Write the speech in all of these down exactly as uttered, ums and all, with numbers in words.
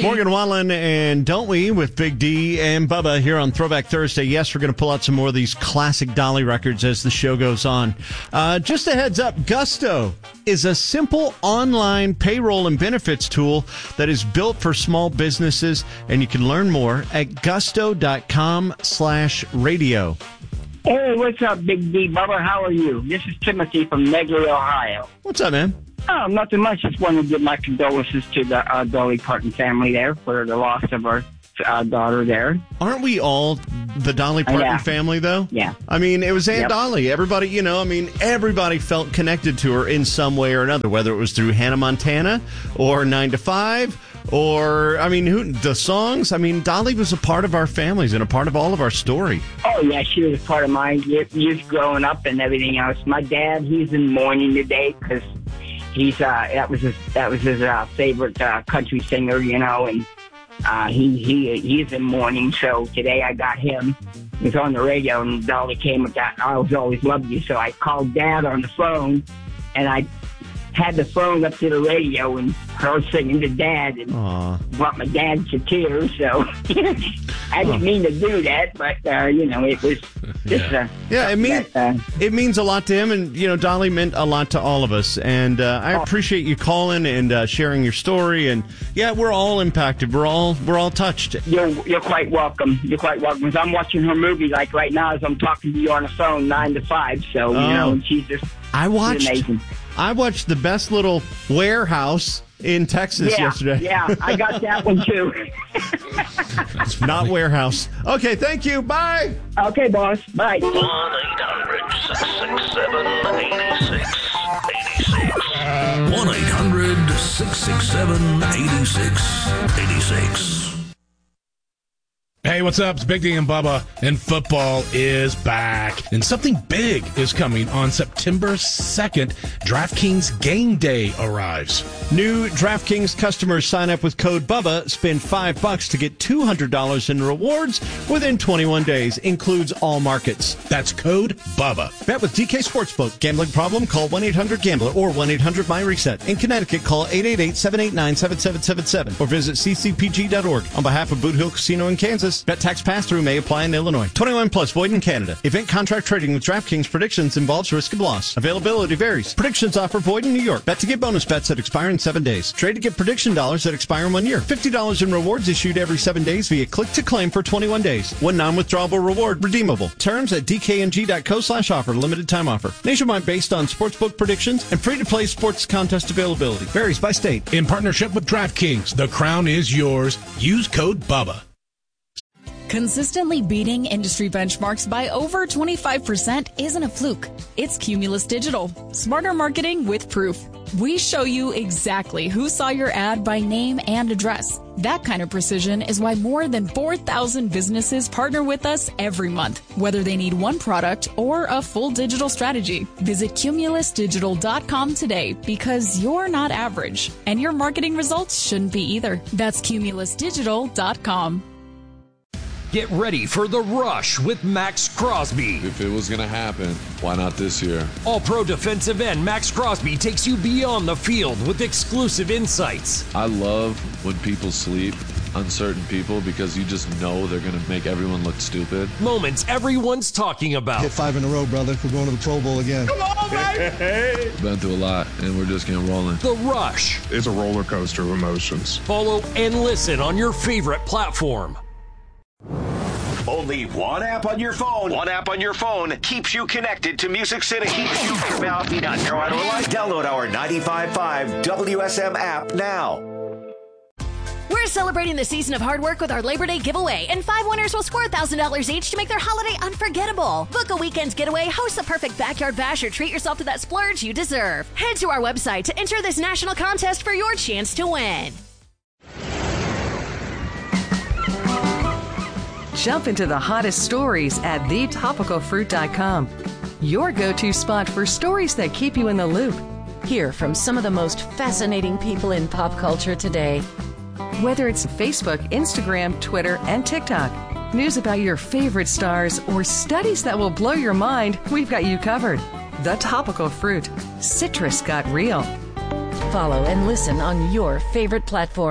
Morgan Wallen and Don't We with Big D and Bubba here on Throwback Thursday. Yes, we're going to pull out some more of these classic Dolly records as the show goes on. Uh, just a heads up, Gusto is a simple online payroll and benefits tool that is built for small businesses, and you can learn more at gusto.com slash radio. Hey, what's up, Big D, Bubba? How are you? This is Timothy from Negley, Ohio. What's up, man? Oh, nothing much. Just wanted to give my condolences to the uh, Dolly Parton family there for the loss of our uh, daughter there. Aren't we all the Dolly Parton uh, yeah. family, though? Yeah. I mean, it was Aunt Yep. Dolly. Everybody, you know, I mean, everybody felt connected to her in some way or another, whether it was through Hannah Montana or nine to five or, I mean, who, the songs. I mean, Dolly was a part of our families and a part of all of our story. Oh, yeah, she was part of my youth growing up and everything else. My dad, he's in mourning today because he's, uh, that was his, that was his uh, favorite uh, country singer, you know, and uh, he, he, he's in mourning. So today I got him. He was on the radio and Dolly came with that, I was always loved you. So I called Dad on the phone and I had the phone up to the radio and her singing to Dad and Aww. brought my dad to tears. So I didn't mean to do that, but, uh, you know, it was just... Yeah, uh, yeah it, mean, that, uh, it means a lot to him, and, you know, Dolly meant a lot to all of us. And uh, I appreciate you calling and uh, sharing your story. And, yeah, we're all impacted. We're all we're all touched. You're, you're quite welcome. You're quite welcome. Because I'm watching her movie, like, right now as I'm talking to you on the phone, nine to five. So, Oh. you know, and she's just... I watched, she's amazing. I watched The Best Little Warehouse in Texas Yeah, yesterday. yeah, I got that one, too. Not Warehouse. Okay, thank you. Bye. Okay, boss. Bye. one eight hundred six six seven eight six eight six. one eight hundred six six seven eight six eight six. Hey, what's up? It's Big D and Bubba, and football is back. And something big is coming on September second. DraftKings Game Day arrives. New DraftKings customers sign up with code BUBBA, spend five bucks to get two hundred dollars in rewards within twenty-one days. Includes all markets. That's code BUBBA. Bet with D K Sportsbook. Gambling problem? Call one eight hundred gambler or one eight hundred my reset. In Connecticut, call eight eight eight seven eight nine seven seven seven seven or visit c c p g dot org. On behalf of Boot Hill Casino in Kansas, bet tax pass-through may apply in Illinois. twenty-one plus, void in Canada. Event contract trading with DraftKings predictions involves risk of loss. Availability varies. Predictions offer void in New York. Bet to get bonus bets that expire in seven days. Trade to get prediction dollars that expire in one year. fifty dollars in rewards issued every seven days via click to claim for twenty-one days. One non-withdrawable reward redeemable. Terms at d k n g dot co slash offer. Limited time offer. Nationwide based on sportsbook predictions and free-to-play sports contest availability. Varies by state. In partnership with DraftKings, the crown is yours. Use code BUBBA. Consistently beating industry benchmarks by over twenty-five percent isn't a fluke. It's Cumulus Digital. Smarter marketing with proof. We show you exactly who saw your ad by name and address. That kind of precision is why more than four thousand businesses partner with us every month, whether they need one product or a full digital strategy. Visit cumulus digital dot com today because you're not average, and your marketing results shouldn't be either. That's cumulus digital dot com. Get ready for The Rush with Max Crosby. If it was going to happen, why not this year? All-pro defensive end Max Crosby takes you beyond the field with exclusive insights. I love when people sleep on certain people because you just know they're going to make everyone look stupid. Moments everyone's talking about. Hit five in a row, brother. We're going to the Pro Bowl again. Come on, baby! Been through a lot, and we're just getting rolling. The Rush. It's a roller coaster of emotions. Follow and listen on your favorite platform. Only one app on your phone. One app on your phone keeps you connected to Music City. Keeps you about North Carolina. Download our ninety-five point five W S M app now. We're celebrating the season of hard work with our Labor Day giveaway, and five winners will score one thousand dollars each to make their holiday unforgettable. Book a weekend's getaway, host the perfect backyard bash, or treat yourself to that splurge you deserve. Head to our website to enter this national contest for your chance to win. Jump into the hottest stories at the topical fruit dot com. Your go-to spot for stories that keep you in the loop. Hear from some of the most fascinating people in pop culture today. Whether it's Facebook, Instagram, Twitter, and TikTok, news about your favorite stars, or studies that will blow your mind, we've got you covered. The Topical Fruit. Citrus got real. Follow and listen on your favorite platform.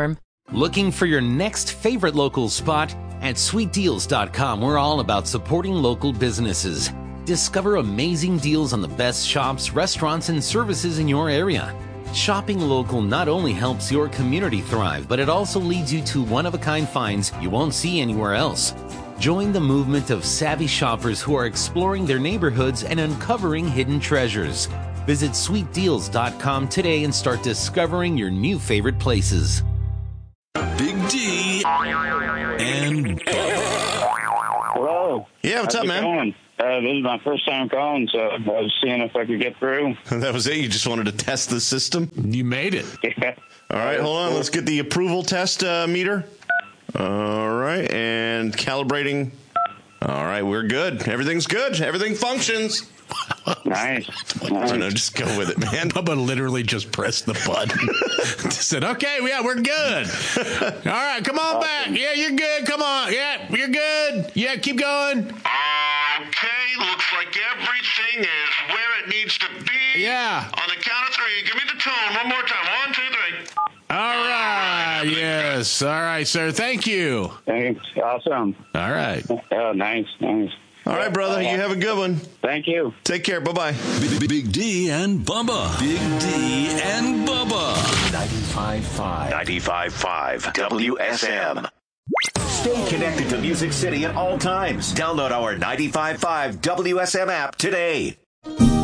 Looking for your next favorite local spot? At sweet deals dot com, we're all about supporting local businesses. Discover amazing deals on the best shops, restaurants, and services in your area. Shopping local not only helps your community thrive, but it also leads you to one-of-a-kind finds you won't see anywhere else. Join the movement of savvy shoppers who are exploring their neighborhoods and uncovering hidden treasures. Visit sweet deals dot com today and start discovering your new favorite places. Big D and Hello. Yeah, what's How's up, it man? going? Uh, this is my first time calling, so I was seeing if I could get through. That was it? You just wanted to test the system? You made it. Yeah. All right, hold on. Let's get the approval test uh, meter. All right, and calibrating. All right, we're good. Everything's good. Everything functions. Nice. I don't know, just go with it, man. Bubba literally just pressed the button. Just said, okay, yeah, we're good. All right, come on back. Yeah, you're good. Come on. Yeah, you're good. Yeah, keep going. Okay, looks like everything is where it needs to be. Yeah. On the count of three, give me the tone one more time. One, two, three. All right. Yes. All right, sir. Thank you. Thanks. Awesome. All right. Oh, nice, nice. All right, brother. You have a good one. Thank you. Take care. Bye-bye. Big, Big D and Bubba. Big D and Bubba. ninety-five point five. ninety-five point five W S M. Stay connected to Music City at all times. Download our ninety-five point five W S M app today.